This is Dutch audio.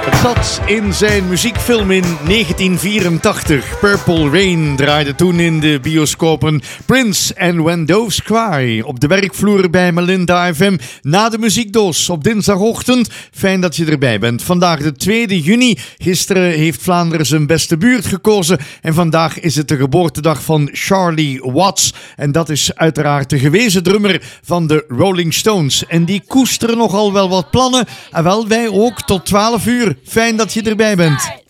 Het zat in zijn muziekfilm in 1984. Purple Rain draaide toen in de bioscopen. Prince en When Doves Cry op de werkvloer bij Melinda FM na de muziekdoos op dinsdagochtend. Fijn dat je erbij bent. Vandaag de 2 juni. Gisteren heeft Vlaanderen zijn beste buurt gekozen en vandaag is het de geboortedag van Charlie Watts. En dat is uiteraard de gewezen drummer van de Rolling Stones. En die koesteren nogal wel wat plannen. En wel, wij ook tot 12 uur. Fijn dat je erbij bent.